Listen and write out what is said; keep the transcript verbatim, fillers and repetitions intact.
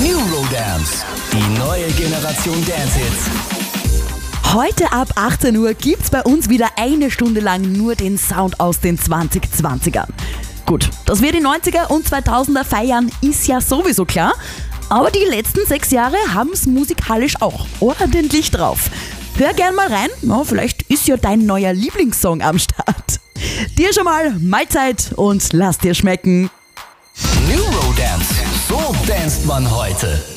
Eurodance, die neue Generation Dance-Hits. Heute ab achtzehn Uhr gibt's bei uns wieder eine Stunde lang nur den Sound aus den zwanzig zwanzigern. Gut, dass wir die neunziger und zweitausender feiern, ist ja sowieso klar. Aber die letzten sechs Jahre haben's musikalisch auch ordentlich drauf. Hör gern mal rein, ja, vielleicht ist ja dein neuer Lieblingssong am Start. Dir schon mal Mahlzeit und lass dir schmecken. Eurodance, so danst man heute.